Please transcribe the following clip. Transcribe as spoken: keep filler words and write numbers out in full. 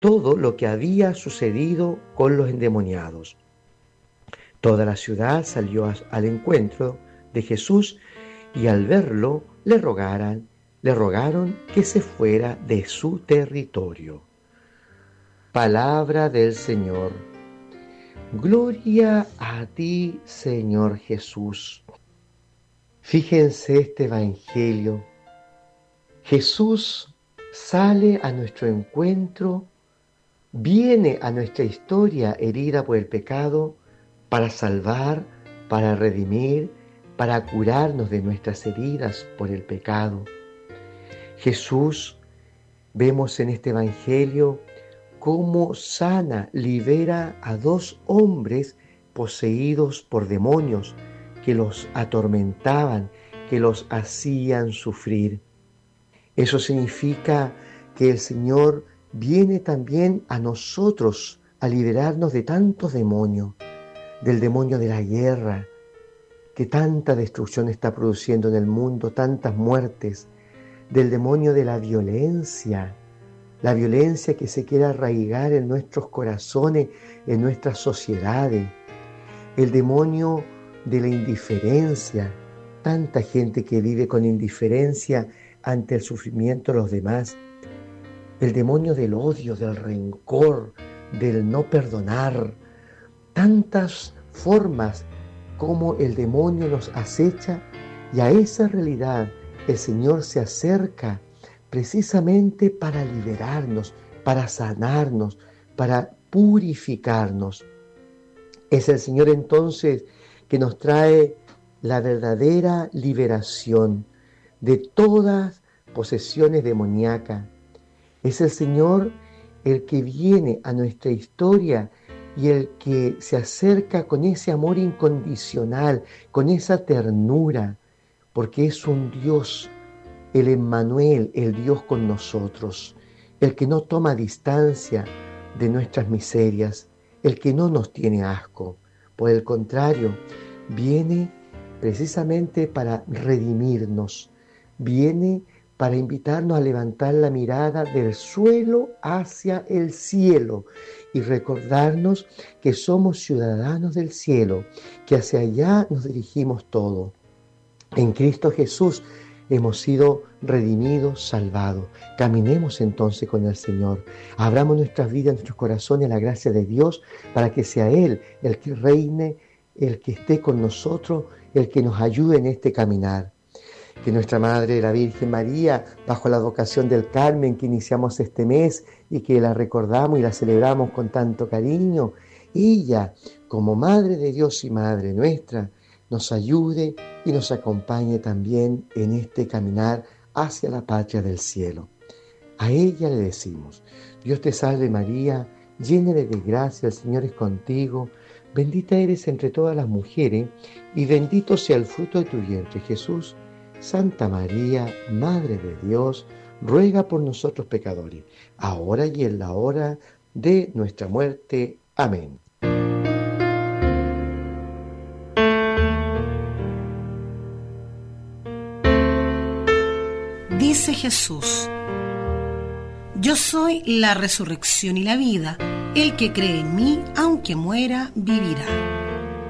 todo lo que había sucedido con los endemoniados. Toda la ciudad salió al encuentro de Jesús y al verlo le rogaran, le rogaron que se fuera de su territorio. Palabra del Señor. Gloria a ti, Señor Jesús. Fíjense este evangelio. Jesús sale a nuestro encuentro, viene a nuestra historia herida por el pecado para salvar, para redimir, para curarnos de nuestras heridas por el pecado. Jesús, vemos en este evangelio cómo sana, libera a dos hombres poseídos por demonios que los atormentaban, que los hacían sufrir. Eso significa que el Señor viene también a nosotros a liberarnos de tantos demonios, del demonio de la guerra, que tanta destrucción está produciendo en el mundo, tantas muertes, del demonio de la violencia, la violencia que se quiere arraigar en nuestros corazones, en nuestras sociedades, el demonio de la indiferencia, tanta gente que vive con indiferencia ante el sufrimiento de los demás, el demonio del odio, del rencor, del no perdonar, tantas formas como el demonio nos acecha, y a esa realidad el Señor se acerca precisamente para liberarnos, para sanarnos, para purificarnos. Es el Señor entonces que nos trae la verdadera liberación de todas posesiones demoníacas. Es el Señor el que viene a nuestra historia y el que se acerca con ese amor incondicional, con esa ternura, porque es un Dios, el Emmanuel, el Dios con nosotros, el que no toma distancia de nuestras miserias, el que no nos tiene asco. Por el contrario, viene precisamente para redimirnos, viene para invitarnos a levantar la mirada del suelo hacia el cielo y recordarnos que somos ciudadanos del cielo, que hacia allá nos dirigimos todos. En Cristo Jesús hemos sido redimidos, salvados. Caminemos entonces con el Señor. Abramos nuestras vidas, nuestros corazones a la gracia de Dios para que sea Él el que reine, el que esté con nosotros, el que nos ayude en este caminar. Que nuestra Madre, la Virgen María, bajo la vocación del Carmen que iniciamos este mes y que la recordamos y la celebramos con tanto cariño, ella, como Madre de Dios y Madre nuestra, nos ayude y nos acompañe también en este caminar hacia la patria del cielo. A ella le decimos: Dios te salve María, llena de gracia, el Señor es contigo, bendita eres entre todas las mujeres y bendito sea el fruto de tu vientre, Jesús. Santa María, Madre de Dios, ruega por nosotros pecadores, ahora y en la hora de nuestra muerte. Amén. Dice Jesús: yo soy la resurrección y la vida. El que cree en mí, aunque muera, vivirá.